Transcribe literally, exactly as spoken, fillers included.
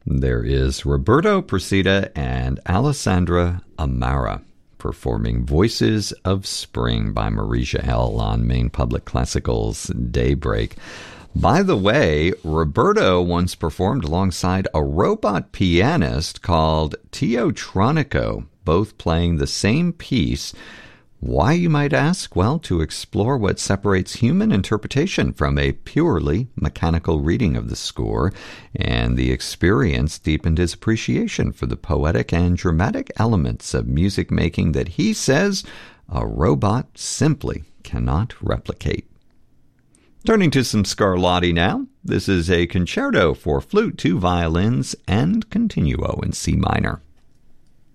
There is Roberto Procida and Alessandra Amara performing Voices of Spring by Marisha L. on Maine Public Classical's Daybreak. By the way, Roberto once performed alongside a robot pianist called Tio Tronico, both playing the same piece. Why, you might ask? Well, to explore what separates human interpretation from a purely mechanical reading of the score, and the experience deepened his appreciation for the poetic and dramatic elements of music making that he says a robot simply cannot replicate. Turning to some Scarlatti now, this is a concerto for flute, two violins, and continuo in C minor.